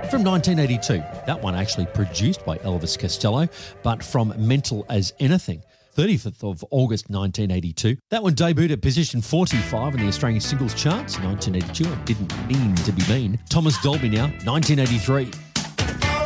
From 1982, that one actually produced by Elvis Costello, but from Mental as Anything. 30th of August 1982. That one debuted at position 45 in the Australian singles charts. 1982, I Didn't Mean to Be Mean. Thomas Dolby now, 1983.